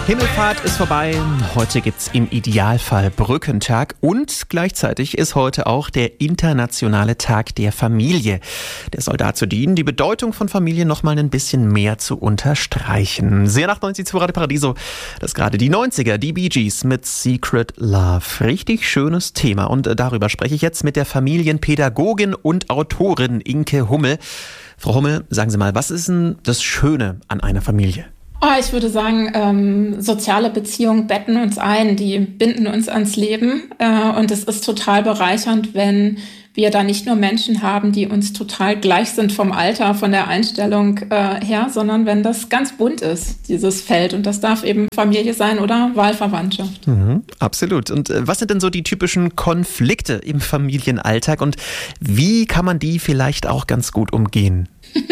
Himmelfahrt ist vorbei. Heute gibt's im Idealfall Brückentag und gleichzeitig ist heute auch der internationale Tag der Familie. Der soll dazu dienen, die Bedeutung von Familie noch mal ein bisschen mehr zu unterstreichen. Sehr nach 90 zu Radio Paradiso. Das ist gerade die 90er, die Bee Gees mit Secret Love. Richtig schönes Thema und darüber spreche ich jetzt mit der Familienpädagogin und Autorin Inke Hummel. Frau Hummel, sagen Sie mal, was ist denn das Schöne an einer Familie? Ich würde sagen, soziale Beziehungen betten uns ein, die binden uns ans Leben. Und es ist total bereichernd, wenn wir da nicht nur Menschen haben, die uns total gleich sind vom Alter, von der Einstellung her, sondern wenn das ganz bunt ist, dieses Feld. Und das darf eben Familie sein oder Wahlverwandtschaft. Absolut. Und was sind denn so die typischen Konflikte im Familienalltag und wie kann man die vielleicht auch ganz gut umgehen?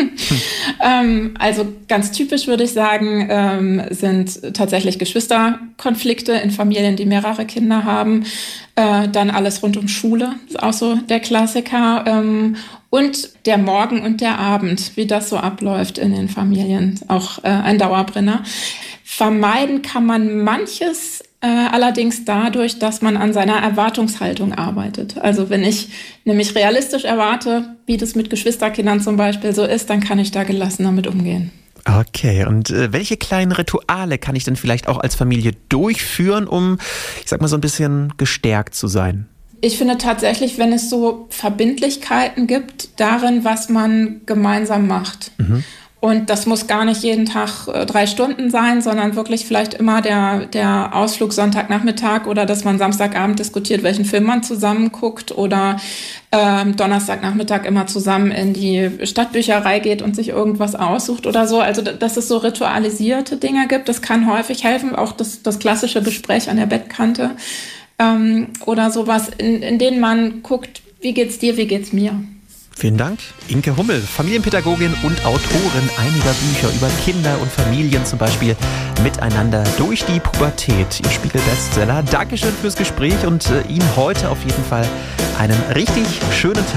Also ganz typisch würde ich sagen, sind tatsächlich Geschwisterkonflikte in Familien, die mehrere Kinder haben. Dann alles rund um Schule, ist auch so der Klassiker. Und der Morgen und der Abend, wie das so abläuft in den Familien, auch ein Dauerbrenner. Vermeiden kann man manches allerdings dadurch, dass man an seiner Erwartungshaltung arbeitet. Also wenn ich nämlich realistisch erwarte, wie das mit Geschwisterkindern zum Beispiel so ist, dann kann ich da gelassener mit umgehen. Okay, und welche kleinen Rituale kann ich denn vielleicht auch als Familie durchführen, um, ich sag mal, so ein bisschen gestärkt zu sein? Ich finde tatsächlich, wenn es so Verbindlichkeiten gibt, darin, was man gemeinsam macht. Und das muss gar nicht jeden Tag 3 Stunden sein, sondern wirklich vielleicht immer der Ausflug Sonntagnachmittag oder dass man Samstagabend diskutiert, welchen Film man zusammen guckt oder Donnerstagnachmittag immer zusammen in die Stadtbücherei geht und sich irgendwas aussucht oder so. Also dass es so ritualisierte Dinge gibt, das kann häufig helfen. Auch das klassische Gespräch an der Bettkante oder sowas, in denen man guckt, wie geht's dir, wie geht's mir. Vielen Dank. Inke Hummel, Familienpädagogin und Autorin einiger Bücher über Kinder und Familien, zum Beispiel Miteinander durch die Pubertät, ihr Spiegel-Bestseller. Dankeschön fürs Gespräch und Ihnen heute auf jeden Fall einen richtig schönen Tag.